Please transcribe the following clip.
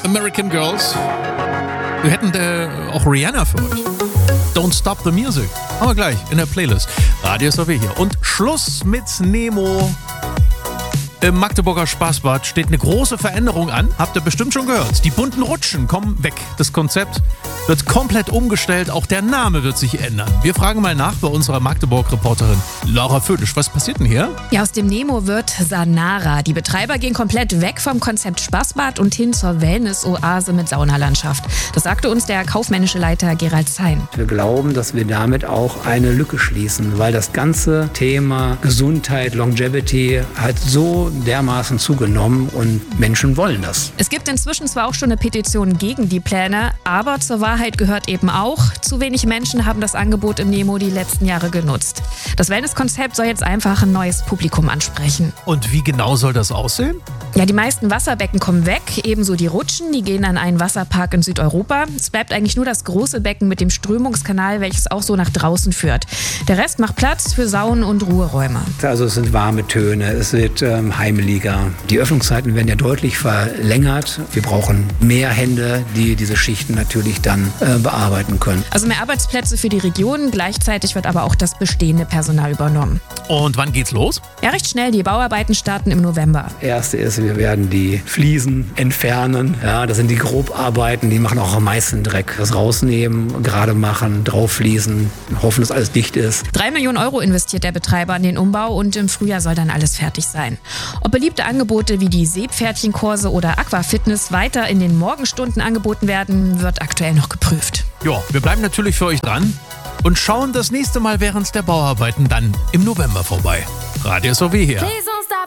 American Girls. Wir hätten auch Rihanna für euch. Don't Stop the Music. Aber gleich in der Playlist. Radio SAW hier. Und Schluss mit Nemo. Im Magdeburger Spaßbad steht eine große Veränderung an. Habt ihr bestimmt schon gehört. Die bunten Rutschen kommen weg. Das Konzept wird komplett umgestellt. Auch der Name wird sich ändern. Wir fragen mal nach bei unserer Magdeburg-Reporterin Laura Födisch. Was passiert denn hier? Ja, aus dem Nemo wird Sanara. Die Betreiber gehen komplett weg vom Konzept Spaßbad und hin zur Wellness-Oase mit Saunalandschaft. Das sagte uns der kaufmännische Leiter Gerald Zein. Wir glauben, dass wir damit auch eine Lücke schließen, weil das ganze Thema Gesundheit, Longevity hat so dermaßen zugenommen und Menschen wollen das. Es gibt inzwischen zwar auch schon eine Petition gegen die Pläne, aber zur Wahrheit gehört eben auch, zu wenig Menschen haben das Angebot im Nemo die letzten Jahre genutzt. Das Wellness-Konzept soll jetzt einfach ein neues Publikum ansprechen. Und wie genau soll das aussehen? Ja, die meisten Wasserbecken kommen weg, ebenso die Rutschen, die gehen an einen Wasserpark in Südeuropa. Es bleibt eigentlich nur das große Becken mit dem Strömungskanal, welches auch so nach draußen führt. Der Rest macht Platz für Saunen und Ruheräume. Also es sind warme Töne, es wird heimeliger. Die Öffnungszeiten werden ja deutlich verlängert. Wir brauchen mehr Hände, die diese Schichten natürlich dann bearbeiten können. Also mehr Arbeitsplätze für die Region, gleichzeitig wird aber auch das bestehende Personal übernommen. Und wann geht's los? Ja, recht schnell. Die Bauarbeiten starten im November. Erste ist, wir werden die Fliesen entfernen. Ja, das sind die Grobarbeiten, die machen auch am meisten Dreck. Das rausnehmen, gerade machen, drauffliesen, hoffen, dass alles dicht ist. 3 Millionen Euro investiert der Betreiber in den Umbau und im Frühjahr soll dann alles fertig sein. Ob beliebte Angebote wie die Seepferdchenkurse oder Aquafitness weiter in den Morgenstunden angeboten werden, wird aktuell noch geprüft. Ja, wir bleiben natürlich für euch dran und schauen das nächste Mal während der Bauarbeiten dann im November vorbei. Radio SAW hier.